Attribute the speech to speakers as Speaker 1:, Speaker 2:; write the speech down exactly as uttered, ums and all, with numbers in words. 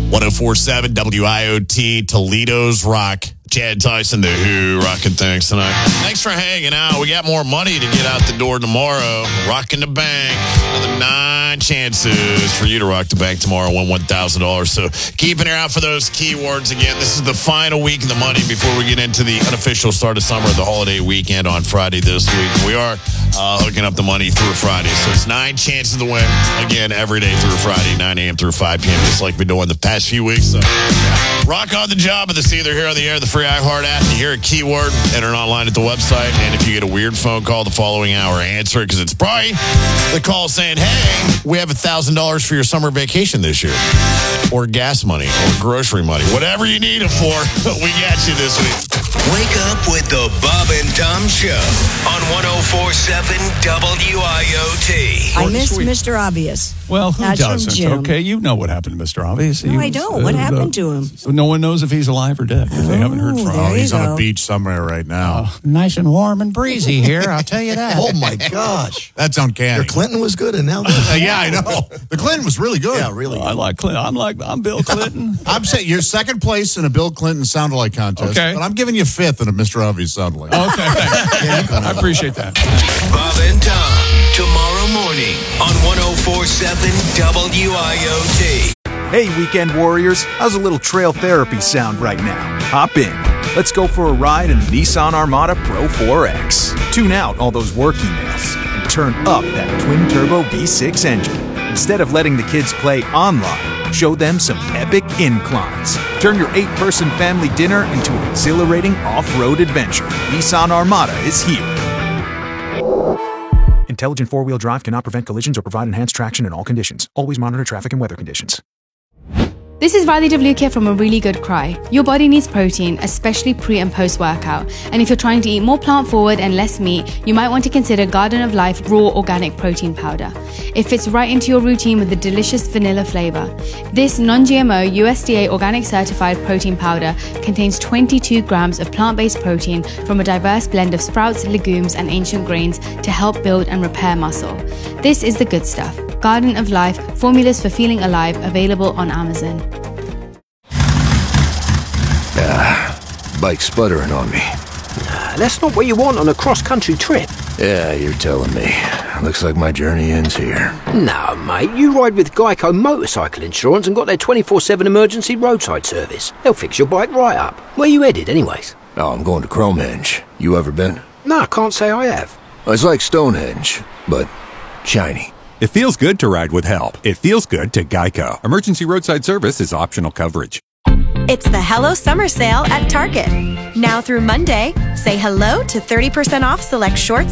Speaker 1: one oh four point seven W I O T, Toledo's Rock. Chad Tyson, The Who, rocking things tonight. Thanks for hanging out. We got more money to get out the door tomorrow. Rocking the bank. Another nine chances for you to rock the bank tomorrow. Win one thousand dollars. So keep an ear out for those keywords again. This is the final week of the money before we get into the unofficial start of summer, the holiday weekend on Friday this week. We are uh, hooking up the money through Friday. So it's nine chances to win, again, every day through Friday, nine a.m. through five p.m., just like we've been doing the past few weeks. So yeah. Rock on the job of this either here on the air, the free iHeart app. You hear a keyword, enter it online at the website. And if you get a weird phone call the following hour, answer it because it's probably the call saying, hey, we have one thousand dollars for your summer vacation this year. Or gas money or grocery money. Whatever you need it for, we got you this week.
Speaker 2: Wake up with the Bob and Tom Show on one oh four point seven W I O T.
Speaker 3: I missed Mister Obvious.
Speaker 4: Well, who
Speaker 3: That's
Speaker 4: doesn't?
Speaker 3: from Jim.
Speaker 4: Okay, you know what happened to Mister Obvious.
Speaker 3: No,
Speaker 4: He
Speaker 3: I
Speaker 4: was,
Speaker 3: don't. What
Speaker 4: uh,
Speaker 3: happened
Speaker 4: uh,
Speaker 3: to him?
Speaker 4: So no one knows if he's alive or dead. They haven't heard from
Speaker 3: there
Speaker 4: him.
Speaker 3: you
Speaker 5: He's on
Speaker 3: go.
Speaker 5: a beach somewhere right now.
Speaker 4: Oh, nice and warm and breezy here, I'll tell you that.
Speaker 6: Oh, my gosh.
Speaker 5: That's uncanny.
Speaker 6: Your Clinton was good, and now this.
Speaker 5: Uh, yeah, I know. The Clinton was really good.
Speaker 6: Yeah, really
Speaker 4: Oh, I
Speaker 6: good.
Speaker 4: like Clinton. I'm like I'm Bill Clinton.
Speaker 5: I'm saying you're second place in a Bill Clinton sound-alike contest,
Speaker 4: Okay.
Speaker 5: but I'm giving you fifth in a Mister Obvious sound-alike.
Speaker 4: Okay, thanks. I appreciate that.
Speaker 2: Bob and Tom, tomorrow morning on one oh four point seven W I O T.
Speaker 7: Hey, weekend warriors, how's a little trail therapy sound right now? Hop in. Let's go for a ride in the Nissan Armada Pro four X. Tune out all those work emails and turn up that twin-turbo V six engine. Instead of letting the kids play online, show them some epic inclines. Turn your eight-person family dinner into an exhilarating off-road adventure. Nissan Armada is here. Intelligent four-wheel drive cannot prevent collisions or provide enhanced traction in all conditions. Always monitor traffic and weather conditions.
Speaker 8: This is Riley W. K from A Really Good Cry. Your body needs protein, especially pre and post workout. And if you're trying to eat more plant forward and less meat, you might want to consider Garden of Life Raw Organic Protein Powder. It fits right into your routine with the delicious vanilla flavor. This non-G M O U S D A organic certified protein powder contains twenty-two grams of plant-based protein from a diverse blend of sprouts, legumes, and ancient grains to help build and repair muscle. This is the good stuff. Garden of Life, formulas for feeling alive, available on Amazon.
Speaker 9: Ah, bike sputtering on me.
Speaker 10: Nah, that's not what you want on a cross-country trip.
Speaker 9: Yeah, you're telling me. Looks like my journey ends here.
Speaker 10: No, mate, you ride with Geico Motorcycle Insurance and got their twenty-four seven emergency roadside service. They'll fix your bike right up. Where you headed, anyways?
Speaker 9: Oh, I'm going to Cromehenge. You ever been?
Speaker 10: No, I can't say I have.
Speaker 9: It's like Stonehenge, but shiny.
Speaker 11: It feels good to ride with help. It feels good to Geico. Emergency roadside service is optional coverage.
Speaker 12: It's the Hello Summer Sale at Target. Now through Monday, say hello to thirty percent off select shorts,